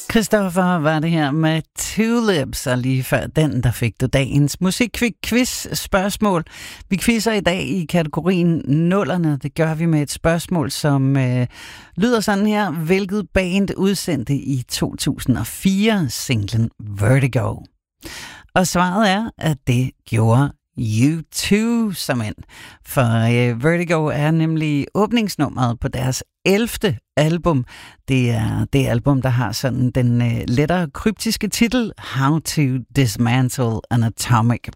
Christoffer var det her med Tulips, og lige før den, der fik du dagens musikquiz-spørgsmål. Vi quizzer i dag i kategorien nullerne. Det gør vi med et spørgsmål, som lyder sådan her. Hvilket band udsendte i 2004 singlen Vertigo? Og svaret er, at det gjorde U2 som end. For Vertigo er nemlig åbningsnummeret på deres 11. album. Det er det album, der har sådan den lettere kryptiske titel How to Dismantle an Atomic